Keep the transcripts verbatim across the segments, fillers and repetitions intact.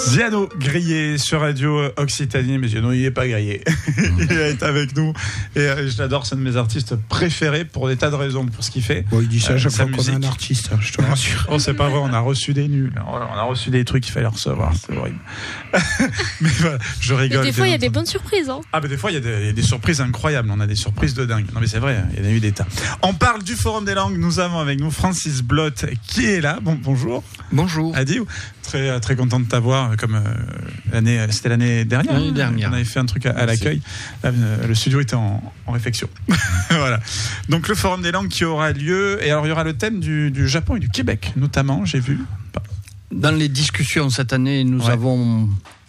Giano grillé sur Radio Occitanie, mais Giano il n'est pas grillé. Il est avec nous et euh, je l'adore, c'est un de mes artistes préférés pour des tas de raisons, pour ce qu'il fait. Bon, il dit ça à chaque euh, fois qu'on a un artiste, hein, je te rassure. Oh, c'est pas vrai, on a reçu des nuls, on a reçu des trucs qu'il fallait recevoir, c'est horrible. Mais voilà, je rigole. Mais des fois il y a des bonnes surprises. Hein. Ah, mais des fois il y, y a des surprises incroyables, on a des surprises de dingue. Non mais c'est vrai, il y en a eu des tas. On parle du Forum des langues, nous avons avec nous Francis Blott qui est là. Bon, bonjour. Bonjour. Adi, très très content de t'avoir. Comme euh, l'année, c'était l'année dernière. L'année dernière. On avait fait un truc à, à l'accueil. Là, euh, le studio était en, en réflexion. Voilà. Donc le Forum des langues qui aura lieu. Et alors il y aura le thème du, du Japon et du Québec, notamment. J'ai vu. Dans les discussions cette année, nous ouais. avons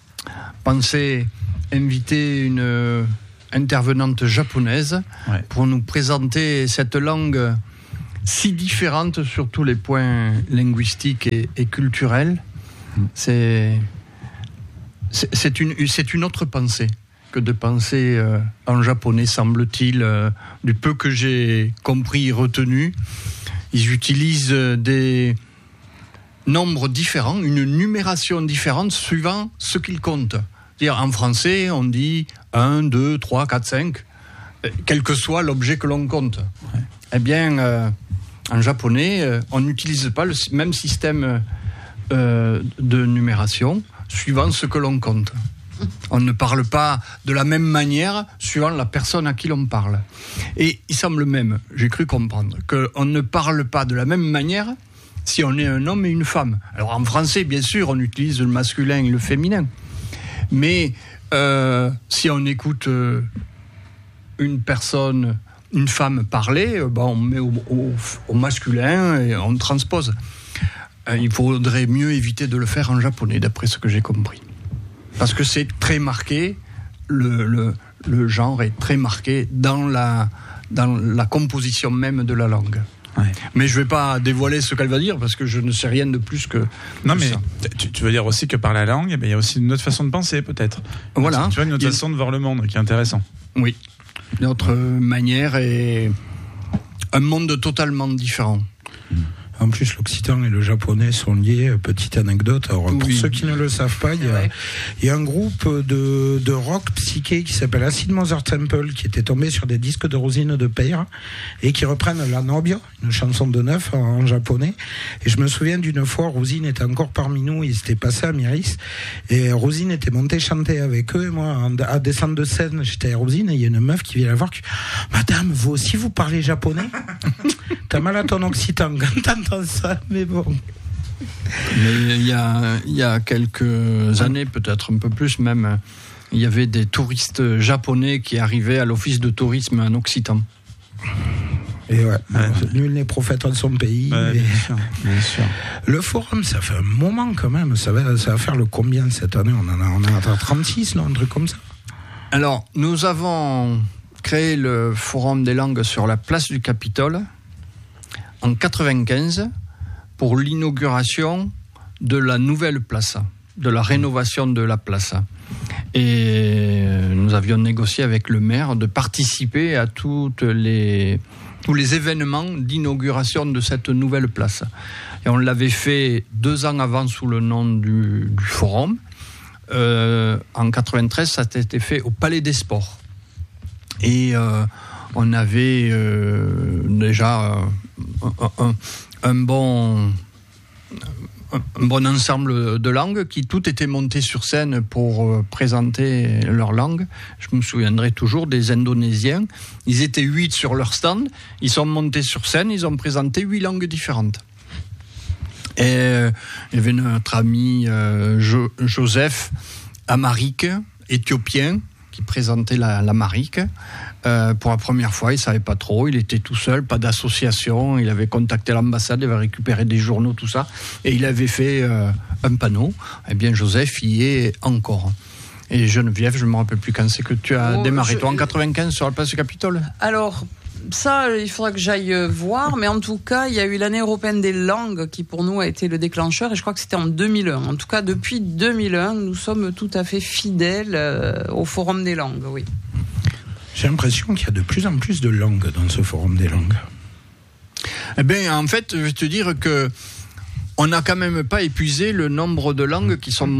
pensé inviter une euh, intervenante japonaise ouais. pour nous présenter cette langue si différente sur tous les points linguistiques et, et culturels. C'est, c'est, c'est, une, c'est une autre pensée que de penser euh, en japonais, semble-t-il, euh, du peu que j'ai compris et retenu. Ils utilisent des nombres différents, une numération différente suivant ce qu'ils comptent. C'est-à-dire, en français, on dit un, deux, trois, quatre, cinq, quel que soit l'objet que l'on compte. Ouais. Eh bien, euh, en japonais, euh, on n'utilise pas le même système euh, de numération suivant ce que l'on compte. On ne parle pas de la même manière suivant la personne à qui l'on parle. Et il semble même, j'ai cru comprendre, qu'on ne parle pas de la même manière si on est un homme et une femme. Alors en français, bien sûr, on utilise le masculin et le féminin. Mais euh, si on écoute euh, une personne, une femme parler, euh, ben on met au, au, au masculin et on transpose. Euh, il faudrait mieux éviter de le faire en japonais, d'après ce que j'ai compris. Parce que c'est très marqué, le, le, le genre est très marqué dans la, dans la composition même de la langue. Ouais. Mais je ne vais pas dévoiler ce qu'elle va dire parce que je ne sais rien de plus que. Non, que mais ça. Tu, tu veux dire aussi que par la langue, il y a aussi une autre façon de penser, peut-être. Voilà. Tu vois, une autre façon de voir le monde qui est intéressant. Oui. Une autre manière et un monde totalement différent. En plus, l'occitan et le japonais sont liés. Petite anecdote. Alors, pour oui. ceux qui ne le savent pas, il y a, ouais. il y a un groupe de, de rock psyché qui s'appelle Acid Mother Temple qui était tombé sur des disques de Rosine de Peyre et qui reprennent La Nobio, une chanson de neuf en, en japonais. Et je me souviens d'une fois, Rosine était encore parmi nous, ils étaient passés à Myris et Rosine était montée chanter avec eux. Et moi, en, à descendre de scène, j'étais à Rosine et il y a une meuf qui vient la voir qui, Madame, vous aussi vous parlez japonais? T'as mal à ton occitan quand t'entends ça, mais bon. Mais il y a, il y a quelques années, peut-être un peu plus même, il y avait des touristes japonais qui arrivaient à l'office de tourisme en Occitan. Et ouais, ouais. Nul n'est prophète de son pays. Ouais, mais... bien sûr, bien sûr. Le forum, ça fait un moment quand même. Ça va, ça va faire le combien cette année? On en a, on en a trente-six, non, un truc comme ça. Alors, nous avons créé le forum des langues sur la place du Capitole en quatre-vingt-quinze pour l'inauguration de la nouvelle place, de la rénovation de la place. Et nous avions négocié avec le maire de participer à toutes les, tous les événements d'inauguration de cette nouvelle place. Et on l'avait fait deux ans avant sous le nom du, du forum. Euh, en quatre-vingt-treize, ça a été fait au Palais des Sports. Et euh, on avait euh, déjà euh, un, un, un bon... un bon ensemble de langues qui toutes étaient montées sur scène pour euh, présenter leur langue. Je me souviendrai toujours des Indonésiens. Ils étaient huit sur leur stand. Ils sont montés sur scène. Ils ont présenté huit langues différentes. Et euh, il y avait notre ami euh, jo- Joseph Amharique, éthiopien, qui présentait la, l'amharique. Euh, pour la première fois, il ne savait pas trop, il était tout seul, pas d'association, il avait contacté l'ambassade, il avait récupéré des journaux, tout ça, et il avait fait euh, un panneau. Eh bien, Joseph y est encore. Et Geneviève, je ne me rappelle plus quand c'est que tu as oh, démarré, je... toi, en quatre-vingt-quinze, sur la place du Capitole? Alors, ça, il faudra que j'aille voir, mais en tout cas, il y a eu l'année européenne des langues qui, pour nous, a été le déclencheur, et je crois que c'était en deux mille un. En tout cas, depuis deux mille un, nous sommes tout à fait fidèles euh, au Forum des langues, oui. J'ai l'impression qu'il y a de plus en plus de langues dans ce Forum des langues. Eh bien, en fait, je vais te dire que on n'a quand même pas épuisé le nombre de langues qui sont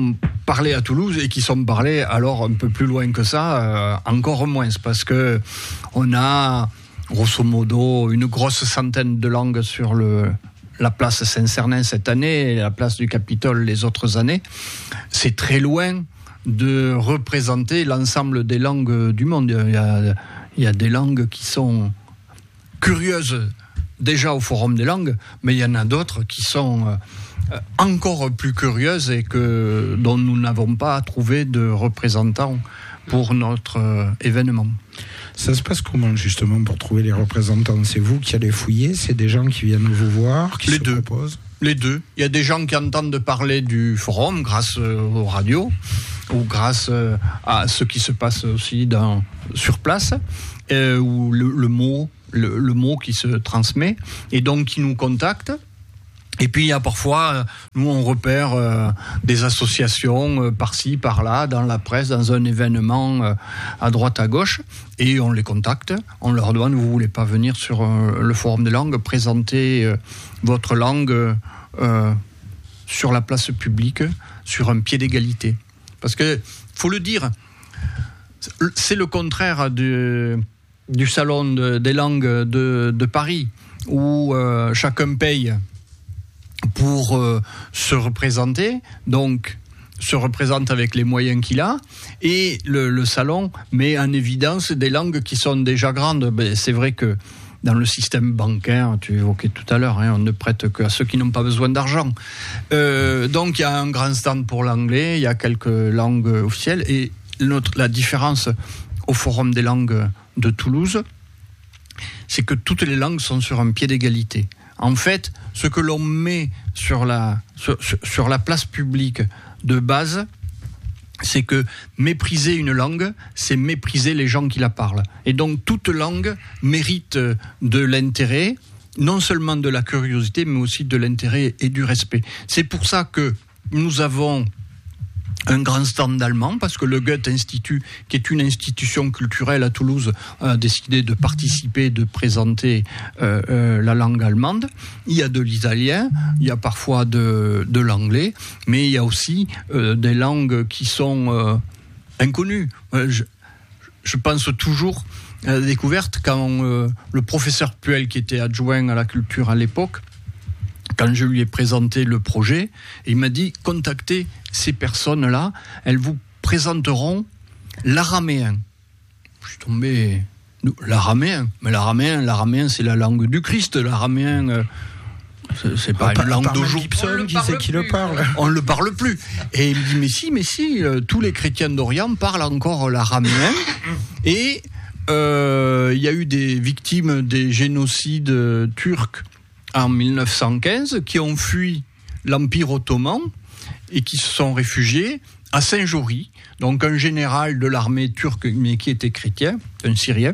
parlés à Toulouse et qui sont parlés alors un peu plus loin que ça, euh, encore moins, parce que on a grosso modo une grosse centaine de langues sur le, la place Saint-Cernin cette année et la place du Capitole les autres années. C'est très loin de représenter l'ensemble des langues du monde. Il y a, il y a des langues qui sont curieuses déjà au Forum des langues, mais il y en a d'autres qui sont euh, encore plus curieuses et que, dont nous n'avons pas trouvé de représentants pour notre euh, événement. Ça se passe comment justement pour trouver les représentants? C'est vous qui allez fouiller? C'est des gens qui viennent vous voir, qui les se deux. proposent? Les deux. Il y a des gens qui entendent parler du forum grâce aux radios ou grâce à ce qui se passe aussi dans, sur place, euh, ou le, le mot, le, le mot qui se transmet, et donc qui nous contactent. Et puis il y a parfois, nous on repère euh, des associations euh, par-ci, par-là, dans la presse, dans un événement euh, à droite, à gauche, et on les contacte, on leur demande, vous voulez pas venir sur euh, le forum des langues, présenter euh, votre langue euh, sur la place publique, sur un pied d'égalité. Parce que, faut le dire, c'est le contraire du, du salon de, des langues de, de Paris, où euh, chacun paye pour euh, se représenter, donc se représente avec les moyens qu'il a, et le, le salon met en évidence des langues qui sont déjà grandes. Ben, c'est vrai que dans le système bancaire, tu évoquais tout à l'heure, hein, on ne prête qu'à ceux qui n'ont pas besoin d'argent. Euh, donc il y a un grand stand pour l'anglais, il y a quelques langues officielles, et notre, la différence au Forum des langues de Toulouse, c'est que toutes les langues sont sur un pied d'égalité. En fait, ce que l'on met sur la, sur, sur la place publique de base, c'est que mépriser une langue, c'est mépriser les gens qui la parlent. Et donc, toute langue mérite de l'intérêt, non seulement de la curiosité, mais aussi de l'intérêt et du respect. C'est pour ça que nous avons un grand stand allemand, parce que le Goethe-Institut, qui est une institution culturelle à Toulouse, a décidé de participer, de présenter euh, euh, la langue allemande. Il y a de l'italien, il y a parfois de, de l'anglais, mais il y a aussi euh, des langues qui sont euh, inconnues. Euh, je, je pense toujours à la découverte quand euh, le professeur Puel, qui était adjoint à la culture à l'époque, quand je lui ai présenté le projet, il m'a dit, contactez ces personnes-là, elles vous présenteront l'araméen. Je suis tombé, l'araméen, mais l'araméen, l'araméen c'est la langue du Christ, l'araméen, euh, c'est, c'est pas ah, une langue d'aujourd'hui. Qui c'est qui le parle? On ne le parle plus. Et il me dit, mais si, mais si, euh, tous les chrétiens d'Orient parlent encore l'araméen, et euh, il y a eu des victimes des génocides euh, turcs en mille neuf cent quinze, qui ont fui l'Empire ottoman et qui se sont réfugiés à Saint-Jory, donc un général de l'armée turque, mais qui était chrétien, un Syrien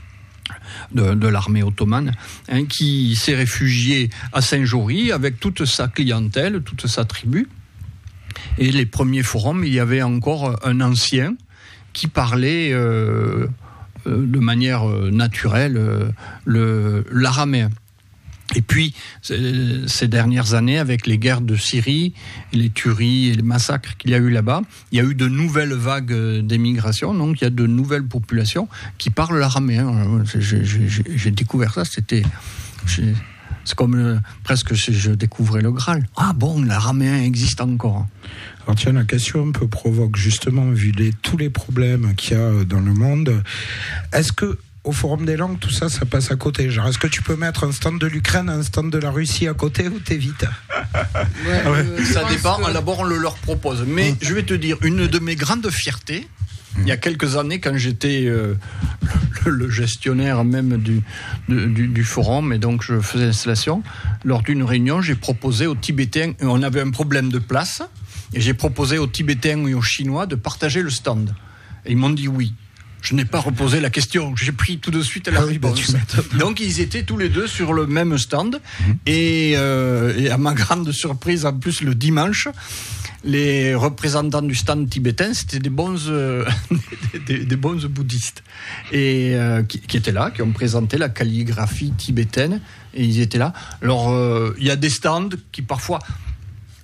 de, de l'armée ottomane, hein, qui s'est réfugié à Saint-Jory avec toute sa clientèle, toute sa tribu. Et les premiers forums, il y avait encore un ancien qui parlait euh, euh, de manière naturelle euh, le, l'araméen. Et puis, ces dernières années, avec les guerres de Syrie, les tueries et les massacres qu'il y a eu là-bas, il y a eu de nouvelles vagues d'émigration, donc il y a de nouvelles populations qui parlent l'araméen. J'ai, j'ai, j'ai découvert ça, c'était... J'ai, c'est comme euh, presque si je découvrais le Graal. Ah bon, l'araméen existe encore. Alors tiens, la question un peu provoque, justement, vu les, tous les problèmes qu'il y a dans le monde. Est-ce que au Forum des langues, tout ça, ça passe à côté? Genre, est-ce que tu peux mettre un stand de l'Ukraine, un stand de la Russie à côté, ou t'évites? Ouais, euh, ça dépend. Que... D'abord, on le leur propose. Mais mmh. je vais te dire, une de mes grandes fiertés, mmh. il y a quelques années, quand j'étais euh, le, le gestionnaire même du, du, du forum, et donc je faisais l'installation, lors d'une réunion, j'ai proposé aux Tibétains, on avait un problème de place, et j'ai proposé aux Tibétains et aux Chinois de partager le stand. Et ils m'ont dit oui. Je n'ai pas reposé la question, j'ai pris tout de suite la ah réponse. Oui, bah, donc ils étaient tous les deux sur le même stand, mmh. et, euh, et à ma grande surprise, en plus le dimanche, les représentants du stand tibétain, c'était des bons, euh, des, des bons bouddhistes, et euh, qui, qui étaient là, qui ont présenté la calligraphie tibétaine, et ils étaient là. Alors il euh, y a des stands qui parfois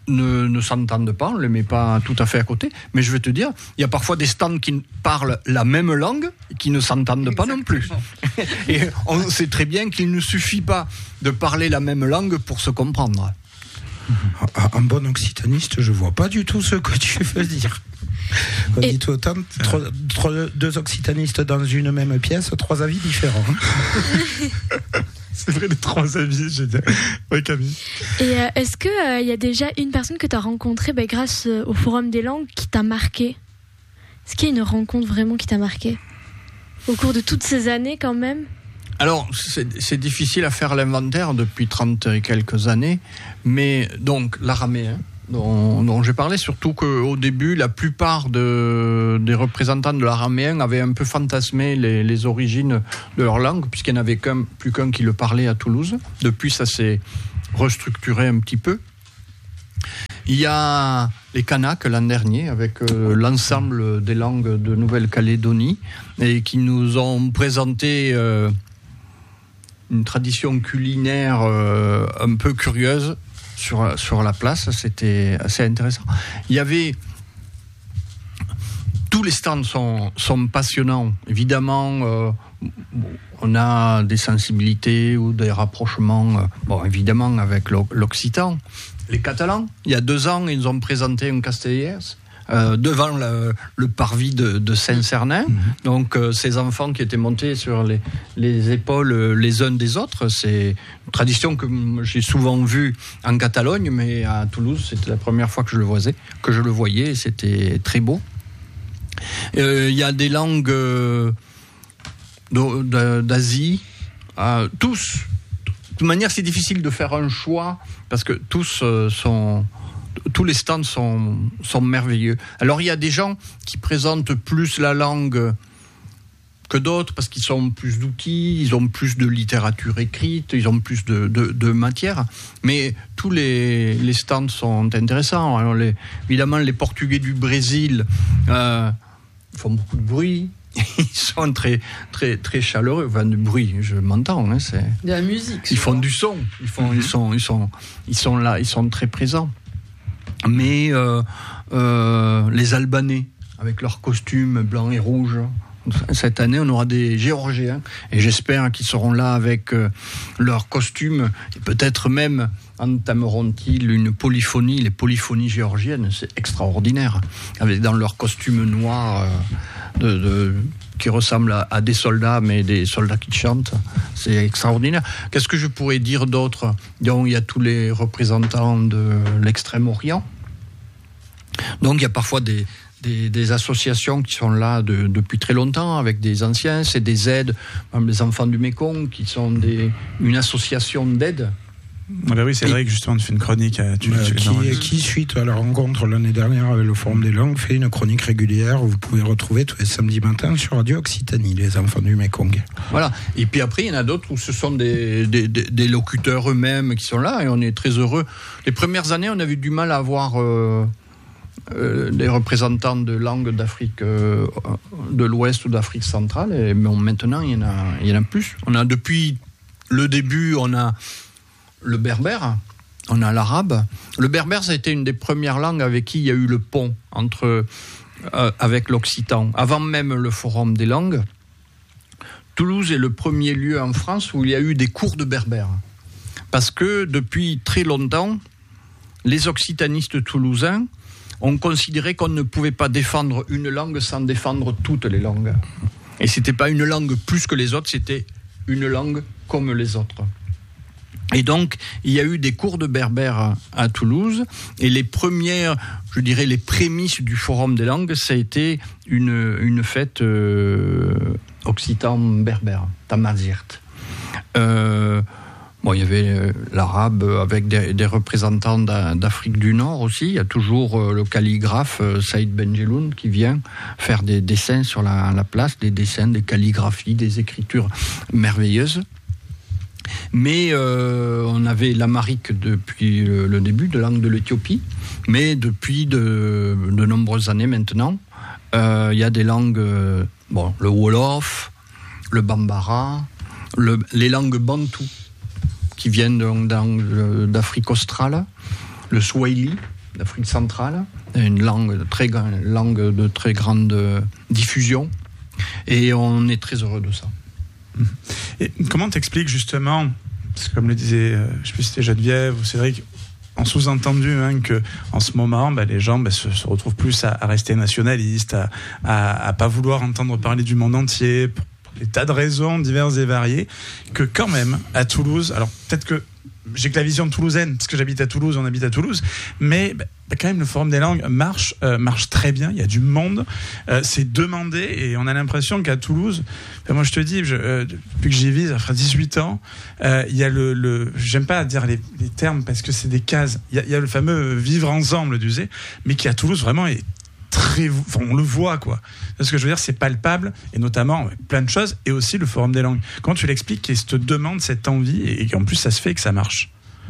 ne, ne s'entendent pas, on ne les met pas tout à fait à côté, mais je vais te dire, il y a parfois des stands qui parlent la même langue et qui ne s'entendent Exactement. Pas non plus. Et on sait très bien qu'il ne suffit pas de parler la même langue pour se comprendre. Un bon occitaniste, je vois pas du tout ce que tu veux dire. On dit tout autant, trois, trois, deux occitanistes dans une même pièce, trois avis différents. C'est vrai, les trois avis, j'ai dit. Oui, Camille. Et euh, est-ce qu'il euh, y a déjà une personne que tu as rencontrée bah, grâce euh, au Forum des langues qui t'a marqué ? Est-ce qu'il y a une rencontre vraiment qui t'a marqué ? Au cours de toutes ces années, quand même ? Alors, c'est, c'est difficile à faire l'inventaire depuis trente et quelques années, mais donc, l'araméen, dont, dont j'ai parlé, surtout qu'au début, la plupart de, des représentants de l'araméen avaient un peu fantasmé les, les origines de leur langue, puisqu'il n'y en avait qu'un, plus qu'un qui le parlait à Toulouse. Depuis, ça s'est restructuré un petit peu. Il y a les Kanaks l'an dernier, avec euh, l'ensemble des langues de Nouvelle-Calédonie, et qui nous ont présenté euh, une tradition culinaire euh, un peu curieuse sur, sur la place. C'était assez intéressant. Il y avait... Tous les stands sont, sont passionnants. Évidemment, euh, on a des sensibilités ou des rapprochements, euh, bon, évidemment, avec l'occitan. Les Catalans, il y a deux ans, ils ont présenté un Castellers euh, devant le, le parvis de, de Saint-Cernin. Mmh. Donc, euh, ces enfants qui étaient montés sur les, les épaules les uns des autres, c'est une tradition que j'ai souvent vue en Catalogne, mais à Toulouse, c'était la première fois que je le voyais, que je le voyais et c'était très beau. Il euh, y a des langues euh, d'Asie, euh, tous. De toute manière, c'est difficile de faire un choix parce que tous euh, sont, tous les stands sont, sont merveilleux. Alors, il y a des gens qui présentent plus la langue que d'autres parce qu'ils ont plus d'outils, ils ont plus de littérature écrite, ils ont plus de, de, de matière. Mais tous les, les stands sont intéressants. Alors, les, évidemment, les Portugais du Brésil euh, font beaucoup de bruit. Ils sont très, très, très chaleureux. Enfin, du bruit, je m'entends. Hein, c'est... De la musique. Ils font du son. Ils, font, mm-hmm. ils, sont, ils, sont, ils sont là, ils sont très présents. Mais euh, euh, les Albanais, avec leurs costumes blancs et rouges, cette année, on aura des Géorgiens. Et j'espère qu'ils seront là avec euh, leurs costumes. Et peut-être même entameront-ils une polyphonie. Les polyphonies géorgiennes, c'est extraordinaire. Avec, dans leurs costumes noirs... Euh, De, de, qui ressemblent à, à des soldats, mais des soldats qui chantent. C'est extraordinaire. Qu'est-ce que je pourrais dire d'autre ? Donc, il y a tous les représentants de l'Extrême-Orient. Donc, il y a parfois des, des, des associations qui sont là de, depuis très longtemps, avec des anciens. C'est des aides, même les enfants du Mékong, qui sont des, une association d'aide. Ah bah oui, c'est vrai que justement, tu fais une chronique. À, tu, euh, tu qui, qui, suite à la rencontre l'année dernière avec le Forum des langues, fait une chronique régulière où vous pouvez retrouver tous les samedis matins sur Radio Occitanie, les enfants du Mékong. Voilà. Et puis après, il y en a d'autres où ce sont des, des, des, des locuteurs eux-mêmes qui sont là et on est très heureux. Les premières années, on avait du mal à avoir euh, euh, des représentants de langues d'Afrique euh, de l'Ouest ou d'Afrique centrale. Et bon, maintenant, il y en a, il y en a plus. On a depuis le début, on a le berbère, on a l'arabe. Le berbère, ça a été une des premières langues avec qui il y a eu le pont entre, euh, avec l'occitan. Avant même le Forum des langues, Toulouse est le premier lieu en France où il y a eu des cours de berbère. Parce que depuis très longtemps, les occitanistes toulousains ont considéré qu'on ne pouvait pas défendre une langue sans défendre toutes les langues. Et c'était pas une langue plus que les autres, c'était une langue comme les autres. Et donc, il y a eu des cours de berbère à Toulouse, et les premières, je dirais, les prémices du Forum des langues, ça a été une, une fête euh, occitan-berbère, Tamazirt. Euh, bon, il y avait euh, l'arabe avec des, des représentants d'Afrique du Nord aussi. Il y a toujours euh, le calligraphe euh, Saïd Benjeloun qui vient faire des dessins sur la, la place, des dessins, des calligraphies, des écritures merveilleuses. Mais euh, on avait l'amharique depuis le, le début, de langue de l'Éthiopie, mais depuis de, de nombreuses années maintenant, euh, il y a des langues, euh, bon, le Wolof, le Bambara, le, les langues bantoues qui viennent donc d'Afrique australe, le Swahili, d'Afrique centrale, une langue de très, langue de très grande diffusion, et on est très heureux de ça. Et comment t'expliques justement, parce que comme le disait, euh, je sais plus si c'était Geneviève ou Cédric, en sous-entendu hein, que en ce moment, bah, les gens bah, se, se retrouvent plus à, à rester nationalistes, à, à, à pas vouloir entendre parler du monde entier, pour, pour des tas de raisons diverses et variées, que quand même à Toulouse, alors peut-être que j'ai que la vision toulousaine, parce que j'habite à Toulouse, on habite à Toulouse, mais bah, bah, quand même le Forum des langues marche, euh, marche très bien, il y a du monde, euh, c'est demandé, et on a l'impression qu'à Toulouse, bah, moi je te dis, je, euh, depuis que j'y vis, ça fera dix-huit ans, euh, il y a le, le j'aime pas dire les, les termes parce que c'est des cases, il y a, il y a le fameux vivre ensemble d'Uzé, mais qui à Toulouse vraiment est très, enfin, on le voit quoi. Ce que je veux dire, c'est palpable, et notamment plein de choses, et aussi le Forum des langues. Comment tu l'expliques, qu'il te demande cette envie, et qu'en plus ça se fait et que ça marche?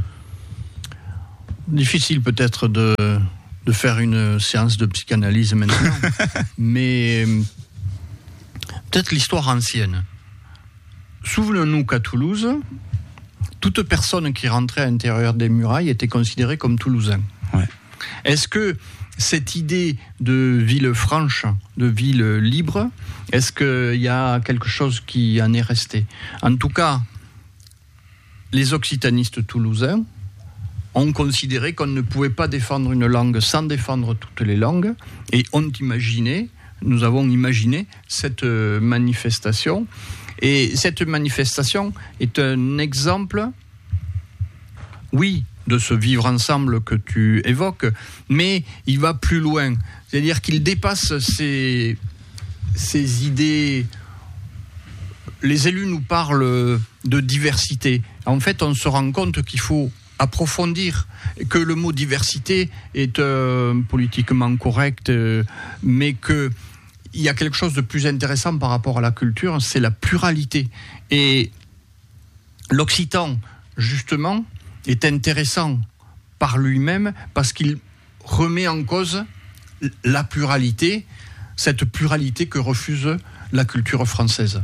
Difficile peut-être de, de faire une séance de psychanalyse maintenant, mais peut-être l'histoire ancienne. Souvenons-nous qu'à Toulouse, toute personne qui rentrait à l'intérieur des murailles était considérée comme toulousain. Ouais. Est-ce que cette idée de ville franche, de ville libre, est-ce qu'il y a quelque chose qui en est resté? En tout cas, les occitanistes toulousains ont considéré qu'on ne pouvait pas défendre une langue sans défendre toutes les langues, et ont imaginé, nous avons imaginé cette manifestation, et cette manifestation est un exemple, oui, de ce vivre ensemble que tu évoques, mais il va plus loin, c'est-à-dire qu'il dépasse ces, ces idées. Les élus nous parlent de diversité. En fait, on se rend compte qu'il faut approfondir, que le mot diversité est euh, politiquement correct, euh, mais qu'il y a quelque chose de plus intéressant par rapport à la culture, c'est la pluralité. Et l'occitan, justement, est intéressant par lui-même parce qu'il remet en cause la pluralité, cette pluralité que refuse la culture française.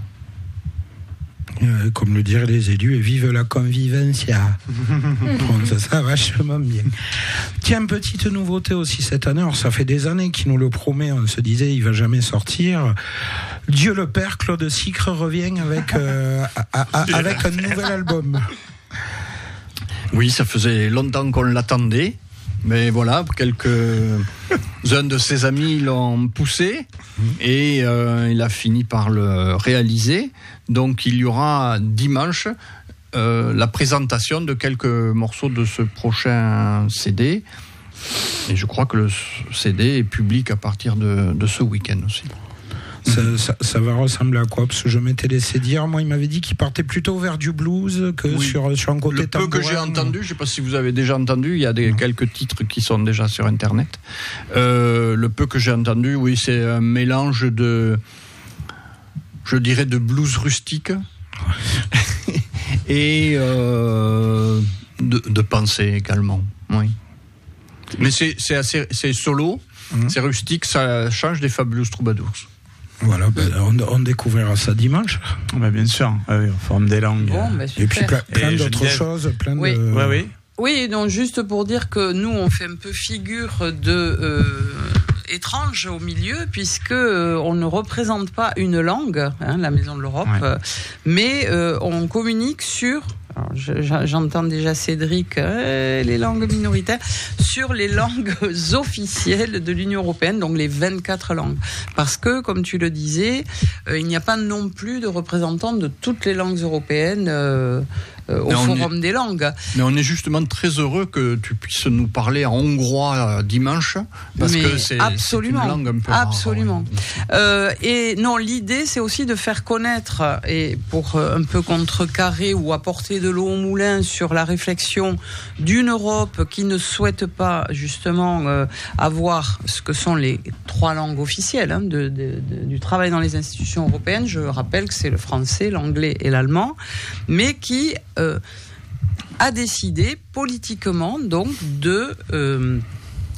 Euh, comme le diraient les élus, et vive la convivencia. Bon, ça, ça va vachement bien. Tiens, petite nouveauté aussi cette année, alors ça fait des années qu'il nous le promet, on se disait il va jamais sortir. Dieu le Père, Claude Sicre revient avec, euh, à, à, avec un nouvel album. Oui, ça faisait longtemps qu'on l'attendait, mais voilà, quelques-uns de ses amis l'ont poussé, et euh, il a fini par le réaliser. Donc il y aura dimanche euh, la présentation de quelques morceaux de ce prochain C D, et je crois que le C D est public à partir de, de ce week-end aussi. Ça, ça, ça va ressembler à quoi? Parce que je m'étais laissé dire, moi il m'avait dit qu'il partait plutôt vers du blues que oui. sur, sur un côté tambourin. Le peu que j'ai entendu, je ne sais pas si vous avez déjà entendu, il y a des, quelques titres qui sont déjà sur internet. Euh, le peu que j'ai entendu, oui, c'est un mélange de, je dirais, de blues rustique et euh, de, de pensée également. Oui. Mais c'est, c'est assez, c'est solo, mmh. c'est rustique, ça change des Fabulous Troubadours. Voilà, ben, on, on découvrira ça dimanche. Bah, bien sûr, ah oui, on forme des langues. Bon, bah, et puis plein, plein et d'autres Geneviève. choses. Plein oui. de... Ouais, oui. Oui, donc juste pour dire que nous, on fait un peu figure de euh, étrange au milieu, puisque euh, on ne représente pas une langue, hein, la Maison de l'Europe, ouais. euh, mais euh, on communique sur... Alors, je, j'entends déjà Cédric, euh, les langues minoritaires, sur les langues officielles de l'Union européenne, donc les vingt-quatre langues. Parce que, comme tu le disais, euh, il n'y a pas non plus de représentants de toutes les langues européennes euh, euh, au Forum est, des langues. Mais on est justement très heureux que tu puisses nous parler en hongrois euh, dimanche, parce mais que c'est, absolument, c'est une langue un peu absolument. rare. Euh, et non, l'idée, c'est aussi de faire connaître, et pour euh, un peu contrecarrer ou apporter de l'eau au moulin sur la réflexion d'une Europe qui ne souhaite pas justement euh, avoir ce que sont les trois langues officielles hein, de, de, de, du travail dans les institutions européennes. Je rappelle que c'est le français, l'anglais et l'allemand, mais qui euh, a décidé politiquement donc de euh,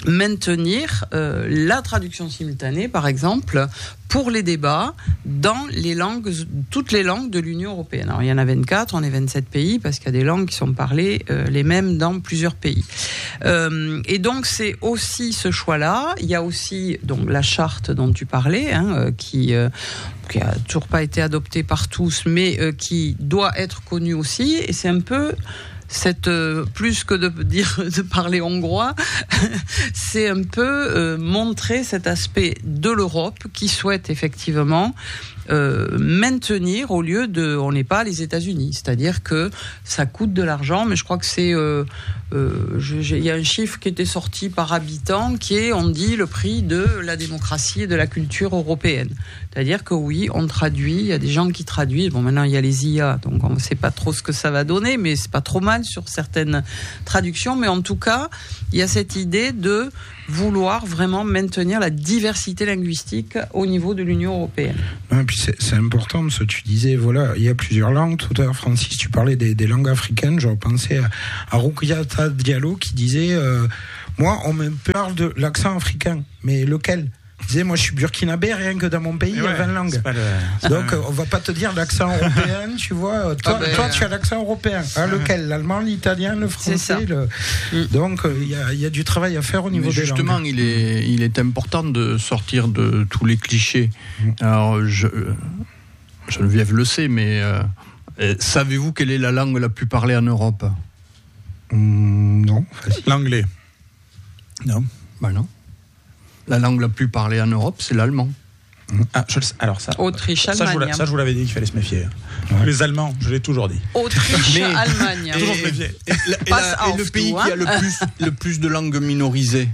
maintenir euh, la traduction simultanée, par exemple, pour les débats dans les langues, toutes les langues de l'Union européenne. Alors, il y en a vingt-quatre, on est vingt-sept pays, parce qu'il y a des langues qui sont parlées euh, les mêmes dans plusieurs pays. Euh, et donc, c'est aussi ce choix-là. Il y a aussi donc la charte dont tu parlais, hein, euh, qui... Euh, qui a toujours pas été adoptée par tous, mais euh, qui doit être connue aussi. Et c'est un peu... Cette, euh, plus que de dire de parler hongrois, c'est un peu euh, montrer cet aspect de l'Europe qui souhaite effectivement euh, maintenir au lieu de, on n'est pas les États-Unis, c'est-à-dire que ça coûte de l'argent, mais je crois que c'est, euh, euh, il y a un chiffre qui était sorti par habitant qui est, on dit, le prix de la démocratie et de la culture européenne. C'est-à-dire que oui, on traduit, il y a des gens qui traduisent. Bon, maintenant il y a les I A, donc on ne sait pas trop ce que ça va donner, mais c'est pas trop mal sur certaines traductions. Mais en tout cas, il y a cette idée de vouloir vraiment maintenir la diversité linguistique au niveau de l'Union européenne. Et puis c'est, c'est important, ce que tu disais, voilà, il y a plusieurs langues. Tout à l'heure, Francis, tu parlais des, des langues africaines. Je repensais à, à Roukiata Diallo qui disait euh, moi, on me parle de l'accent africain, mais lequel ? Il disait, moi je suis burkinabé, rien que dans mon pays, il y a vingt langues. Le... Donc on va pas te dire l'accent européen, tu vois. Toi, ah ben, toi tu as l'accent européen. Hein, lequel ? L'allemand, l'italien, le français. Le... Mm. Donc il y a, y a du travail à faire au niveau Mais des justement, langues. Justement, il est, il est important de sortir de tous les clichés. Mm. Alors, je, Geneviève le sait, mais euh, savez-vous quelle est la langue la plus parlée en Europe ? mm, Non. Facile. L'anglais. Non. Ben non. La langue la plus parlée en Europe, c'est l'allemand. Ah, je le sais. Alors ça, Autriche, ça, Allemagne. Ça, je vous l'avais dit qu'il fallait se méfier. Ouais. Les Allemands, je l'ai toujours dit. Autriche, Mais, Allemagne. Et, toujours se méfier. Et, et, et, la, et le pays tout, hein. qui a le plus, le plus de langues minorisées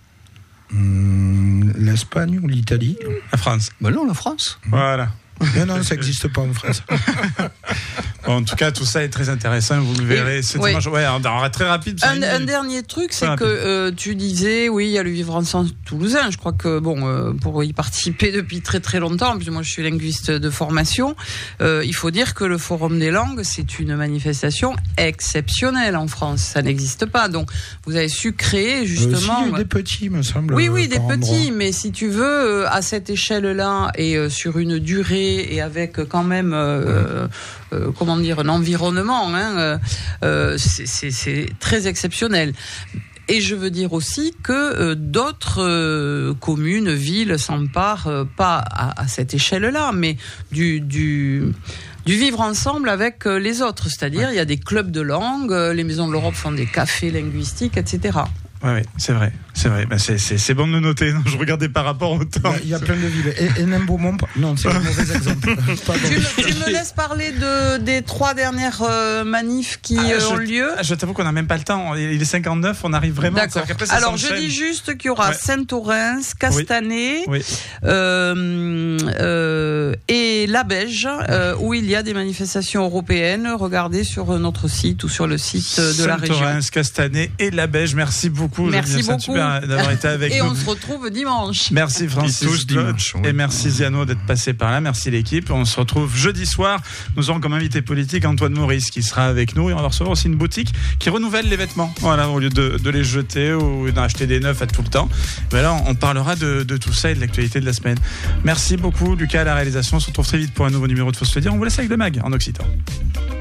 hum, l'Espagne ou l'Italie ? La France. Ben non, la France. Voilà. Non, non, ça n'existe pas en France. Bon, en tout cas, tout ça est très intéressant, vous le verrez. C'est oui. dimanche. Ouais, on va très rapide. Un, un dernier truc, c'est rapide. que euh, tu disais, oui, il y a le vivre ensemble toulousain. Je crois que, bon, euh, pour y participer depuis très très longtemps, puis moi je suis linguiste de formation, euh, il faut dire que le Forum des langues, c'est une manifestation exceptionnelle en France. Ça n'existe pas. Donc, vous avez su créer justement. Euh, si, des petits, me semble. Oui, oui, des petits, endroit. mais si tu veux, à cette échelle-là et euh, sur une durée et avec quand même, euh, euh, comment dire, un environnement, hein, euh, c'est, c'est, c'est très exceptionnel. Et je veux dire aussi que euh, d'autres euh, communes, villes s'emparent euh, pas à, à cette échelle-là, mais du, du, du vivre ensemble avec euh, les autres. C'est-à-dire, ouais. il y a des clubs de langue, euh, les maisons de l'Europe font des cafés linguistiques, et cetera. Oui, ouais, c'est vrai, c'est vrai. Ben c'est, c'est, c'est bon de le noter. Non, je regardais par rapport au temps. Il y a, y a plein de villes. Et, et Beaumont, non, c'est un mauvais exemple. tu, me, tu me laisses parler de, des trois dernières euh, manifs qui ah, euh, ont je, lieu. Je t'avoue qu'on n'a même pas le temps. Il est cinquante-neuf, on arrive vraiment. D'accord. Alors, je dis juste qu'il y aura ouais. Saint-Orens, Castanet oui. Oui. Euh, euh, et La Beige, euh, où il y a des manifestations européennes. Regardez sur notre site ou sur le site de la région. Saint-Orens, Castanet et La Beige. Merci beaucoup. Merci beaucoup. Super d'avoir été avec et nous. Et on se retrouve dimanche. Merci Francis dimanche, oui. Et merci Ziano d'être passé par là. Merci l'équipe. On se retrouve jeudi soir. Nous aurons comme invité politique Antoine Maurice qui sera avec nous et on va recevoir aussi une boutique qui renouvelle les vêtements. Voilà, au lieu de, de les jeter ou d'en acheter des neufs à tout le temps. Mais là, on parlera de, de tout ça et de l'actualité de la semaine. Merci beaucoup Lucas à la réalisation. On se retrouve très vite pour un nouveau numéro de Faut se le dire. On vous laisse avec le mag en occitan.